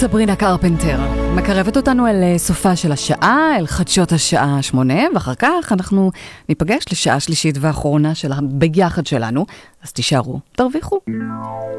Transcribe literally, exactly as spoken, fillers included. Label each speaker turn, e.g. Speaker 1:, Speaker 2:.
Speaker 1: סברינה קרפנטר מקרבת אותנו אל סופה של השעה, אל חדשות השעה שמונה, ואחר כך אנחנו ניפגש לשעה שלישית ואחרונה של הביחד שלנו, אז תישארו, תרוויחו.